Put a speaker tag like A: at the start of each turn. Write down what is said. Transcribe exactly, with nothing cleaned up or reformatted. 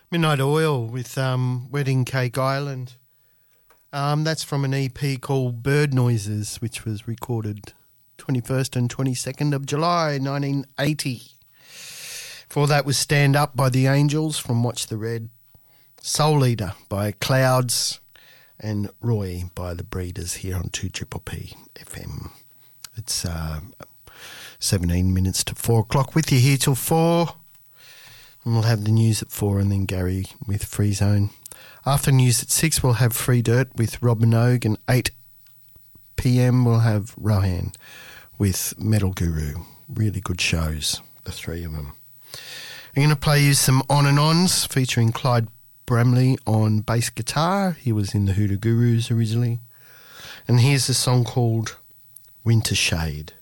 A: Midnight Oil with um, Wedding Cake Island. Um, that's from an E P called Bird Noises, which was recorded twenty-first and twenty-second of July nineteen eighty. Before that was Stand Up by the Angels from Watch the Red, Soul Eater by Clouds, and Roy by the Breeders here on two P P F M. It's uh, seventeen minutes to four o'clock with you here till four. And we'll have the news at four and then Gary with Free Zone. After news at six, we'll have Free Dirt with Rob Minogue, and eight p.m. we'll have Rohan with Metal Guru. Really good shows, the three of them. I'm going to play you some On and Ons featuring Clyde Bramley on bass guitar. He was in the Hoodoo Gurus originally. And here's a song called Winter Shade.